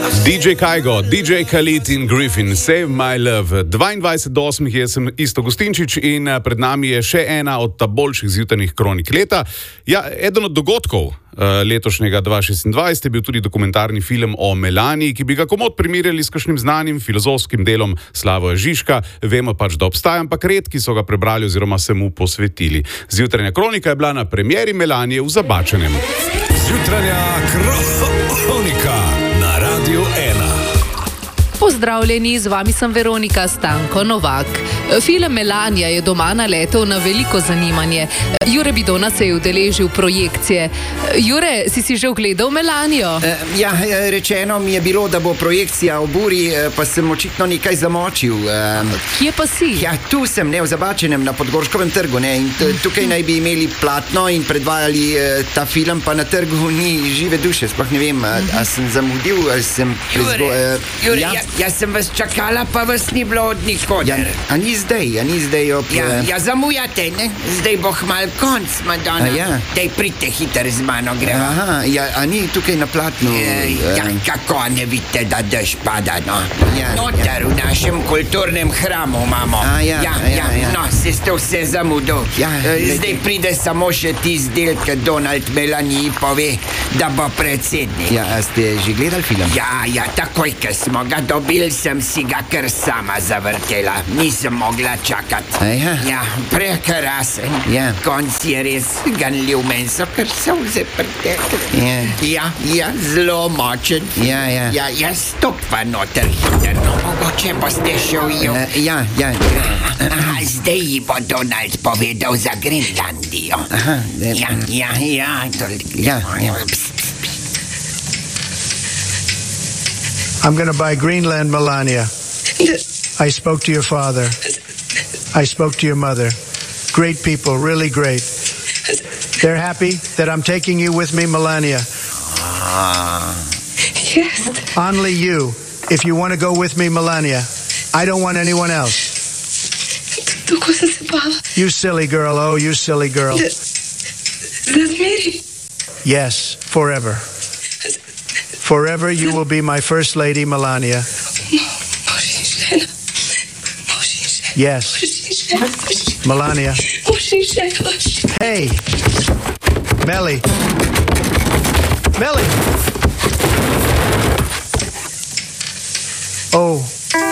DJ Kajgo, DJ Khalid in Griffin, Save My Love. 22.8. Jaz sem Isto Gustinčič in pred nami je še ena od ta boljših zjutrajnih kronik leta. Ja, eden od dogodkov letošnjega 2026 je bil tudi dokumentarni film o Melaniji, ki bi ga komot primerjali s kakšnim znanim filozofskim delom Slavoja Žižka. Vemo pač, da obstaja, ampak redki so ga prebrali oziroma se mu posvetili. Zjutrajna kronika je bila na premieri Melanije v Zabačenem. Zjutranja kronika na Radio 1. Pozdravljeni, z vami sem Veronika Stanko Novak. Film Melanija je doma naletel na veliko zanimanje. Jure Bidona se je udeležil projekcije. Jure, si že ogledal Melanijo? Ja, rečeno mi je bilo, da bo projekcija o buri, pa sem očitno nekaj zamočil. Kje pa si? Ja, tu sem, ne, v Zabačenem, na Podgorškovem trgu, ne, in tukaj naj bi imeli platno in predvajali ta film, pa na trgu ni žive duše, sploh ne vem, a sem zamudil, ali sem Jure, jaz sem vas čakala, pa vas ni bilo od nikoder. A ni zdaj ob... Ja, zamujate, ne? Zdaj bo hmal konc, Madonna. Ja. Dej, pridite hiter z mano, gremo. Aha, ja, a ni tukaj na platnu? Ja, kako ne vidite, da dež pada, no? Ja, Noter v našem kulturnem hramu imamo. Ja. No, se ste vse zamudil. Ja, Zdaj pride samo še tisti del, ki Donald Melaniji pove, da bo predsednik. Ja, a ste že gledali film? Ja, takoj, ko smo ga dobili, sem si ga kar sama zavrtela. Nisem mogla čakati. Ja, prekrasen. Ja. Konc je res ganljiv, meni so kar solze pretekle. Ja, zelo močen. Ja, stopva noter hiter, no, mogoče boste še ujel. Ja. Zdaj ji bo Donald povedal za Grenlandijo. Ja. I'm going to buy Greenland, Melania. I spoke to your father. I spoke to your mother. Great people, really great. They're happy that I'm taking you with me, Melania. Yes. Only you, if you want to go with me, Melania. I don't want anyone else. Tu cosa se parla? You silly girl, oh, you silly girl. That's Mary. Yes, forever. Forever you will be my first lady, Melania. Yes. Melania. Hey. Melly. Oh.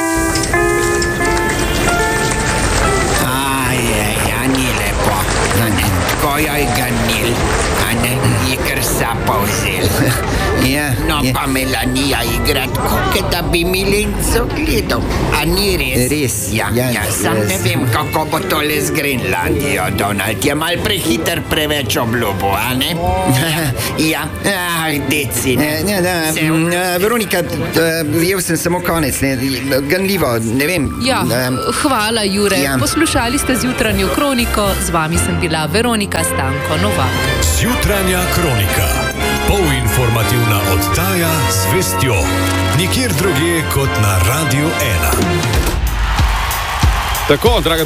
Ni lepo. Ko jo je ganil, a ne, je kar sapa vzel. No, pa Melanija igra tako, da bi milenco gledal. A ni res? Res. Ja, sam ne vem, kako bo tole z Grenlandijo, Donald. Je mal prehiter preveč obljubo, a ne? Ja, deci. Veronika, jel sem samo konec, ne, ganljivo, ne vem. Ja, hvala, Jure. Poslušali ste zjutranjo kroniko, z vami sem bila Veronika Stanko Novak. Zjutranja kronika. Polinformativna oddaja z vestjo. Nikjer drugje kot na Radio 1. Tako, draga